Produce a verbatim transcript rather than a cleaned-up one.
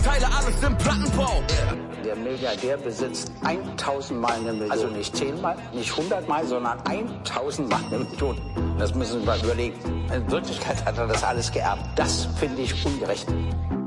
Ersatzteile, alles im Plattenbau. Der Milliardär besitzt tausendmal eine Million. Also nicht zehnmal, nicht hundertmal, sondern tausendmal eine Million. Das müssen wir mal überlegen. In Wirklichkeit hat er das alles geerbt. Das finde ich ungerecht.